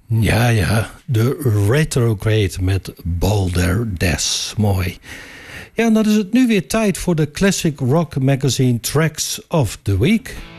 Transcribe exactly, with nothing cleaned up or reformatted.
Ja, ja, de Retrograde met Balderdash. Mooi. Ja, en dan is het nu weer tijd voor de Classic Rock Magazine Tracks of the Week.